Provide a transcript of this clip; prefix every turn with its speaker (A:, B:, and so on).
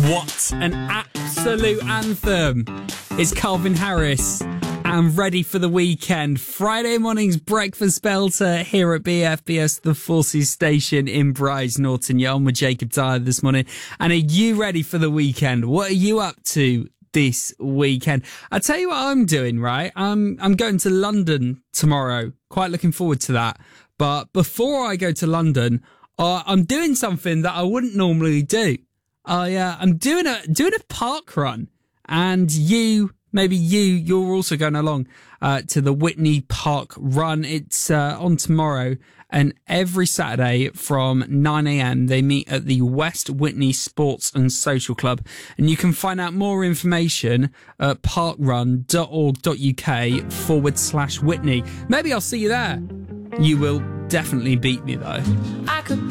A: What an absolute anthem. It's Calvin Harris and Ready for the Weekend. Friday morning's breakfast belter here at BFBS, the Forces Station in Brize Norton. You're on with Jacob Dyer this morning. And are you ready for the weekend? What are you up to this weekend? I'll tell you what I'm doing, right? I'm going to London tomorrow. Quite looking forward to that. But before I go to London, I'm doing something that I wouldn't normally do. I'm doing a park run, and you're also going along to the Witney Park Run. It's on tomorrow, and every Saturday from 9 a.m. they meet at the West Witney Sports and Social Club, and you can find out more information at parkrun.org.uk/Witney. Maybe I'll see you there. You will definitely beat me though.
B: I could